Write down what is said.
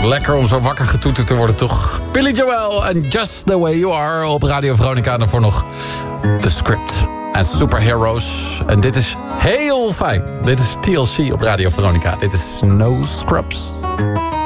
Lekker om zo wakker getoeterd te worden, toch? Billy Joel en Just The Way You Are op Radio Veronica. En daarvoor nog The Script en Superheroes. En dit is heel fijn. Dit is TLC op Radio Veronica. Dit is No Scrubs.